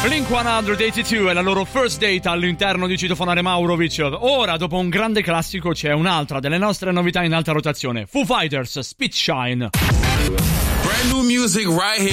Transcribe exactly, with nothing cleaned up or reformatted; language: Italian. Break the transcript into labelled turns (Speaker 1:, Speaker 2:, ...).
Speaker 1: Blink centottantadue è la loro first date all'interno di Citofonare Maurovic. Ora, dopo un grande classico, c'è un'altra delle nostre novità in alta rotazione. Foo Fighters, Spit Shine.
Speaker 2: Brand new music right here.